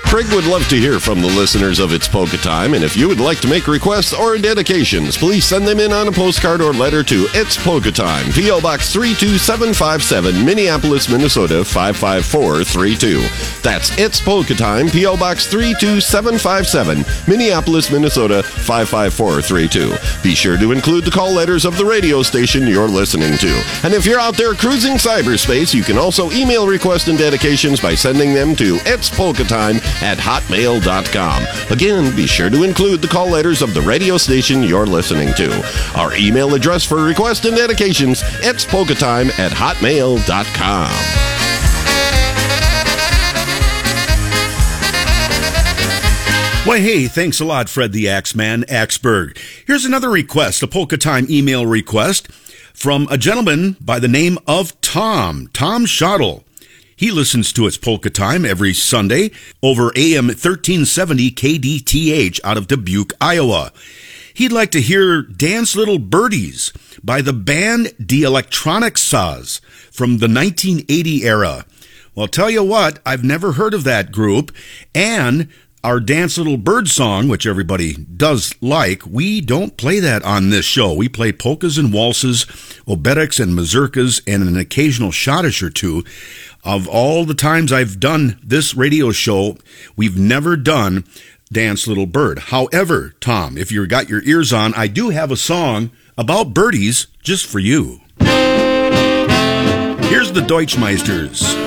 Craig would love to hear from the listeners of It's Polka Time, and if you would like to make requests or dedications, please send them in on a postcard or letter to It's Polka Time, P.O. Box 32757, Minneapolis, Minnesota 55432. That's It's Polka Time, P.O. Box 32757, Minneapolis, Minnesota 55432. Be sure to include the call letters of the radio station you're listening to. And if you're out there cruising cyberspace, you can also email requests and dedications by sending them to itspolkatime@hotmail.com. Again, be sure to include the call letters of the radio station you're listening to. Our email address for requests and dedications, itspolkatime@hotmail.com. Why, hey, thanks a lot, Fred the Axeman, Axberg. Here's another request, a Polka Time email request from a gentleman by the name of Tom Schottel. He listens to It's Polka Time every Sunday over AM 1370 KDTH out of Dubuque, Iowa. He'd like to hear Dance Little Birdies by the band Die Electronic Saz from the 1980 era. Well, tell you what, I've never heard of that group, and our Dance Little Bird song, which everybody does like, we don't play that on this show. We play polkas and waltzes, obereks and mazurkas, and an occasional schottish or two. Of all the times I've done this radio show, we've never done Dance Little Bird. However, Tom, if you've got your ears on, I do have a song about birdies just for you. Here's the Deutschmeisters.